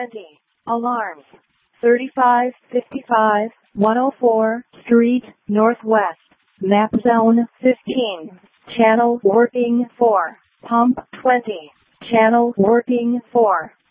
20. Alarms. 3555 104 Street, Northwest. Map Zone 15. Channel working 4. Pump 20. Channel working 4.